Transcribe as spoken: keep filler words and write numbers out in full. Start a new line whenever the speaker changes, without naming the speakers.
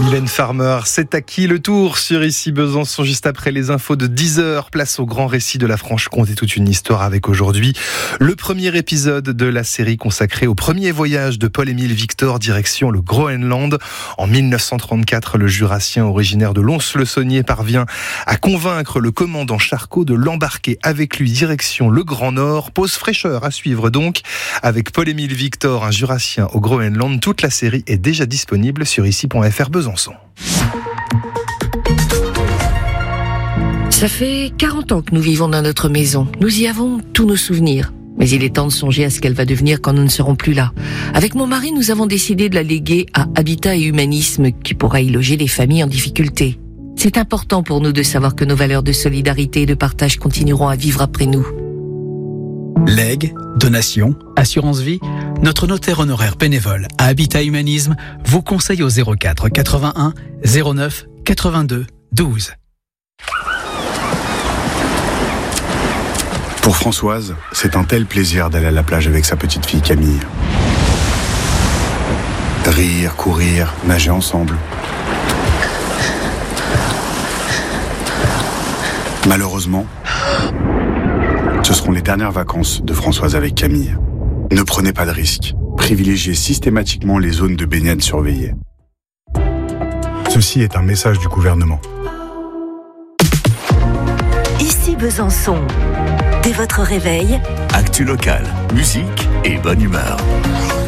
Mylène Farmer, c'est à qui le tour sur Ici Besançon, juste après les infos de dix heures. Place au grand récit de la Franche-Comté, toute une histoire avec aujourd'hui le premier épisode de la série consacrée au premier voyage de Paul-Émile Victor direction le Groenland. En mille neuf cent trente-quatre, le Jurassien originaire de Lons-le-Saunier parvient à convaincre le commandant Charcot de l'embarquer avec lui direction le Grand Nord. Pause fraîcheur à suivre donc avec Paul-Émile Victor, un Jurassien au Groenland. Toute la série est déjà disponible sur ici point f r Besançon.
Ça fait quarante ans que nous vivons dans notre maison. Nous y avons tous nos souvenirs. Mais il est temps de songer à ce qu'elle va devenir quand nous ne serons plus là. Avec mon mari, nous avons décidé de la léguer à Habitat et Humanisme, qui pourra y loger les familles en difficulté. C'est important pour nous de savoir que nos valeurs de solidarité et de partage continueront à vivre après nous.
Legs, donations, assurance vie, notre notaire honoraire bénévole à Habitat Humanisme vous conseille au zéro quatre quatre-vingt-un zéro neuf quatre-vingt-deux douze.
Pour Françoise, c'est un tel plaisir d'aller à la plage avec sa petite fille Camille. Rire, courir, nager ensemble. Malheureusement, ce seront les dernières vacances de Françoise avec Camille. Ne prenez pas de risques. Privilégiez systématiquement les zones de baignade surveillées. Ceci est un message du gouvernement.
Ici Besançon. Dès votre réveil,
actu locale, musique et bonne humeur.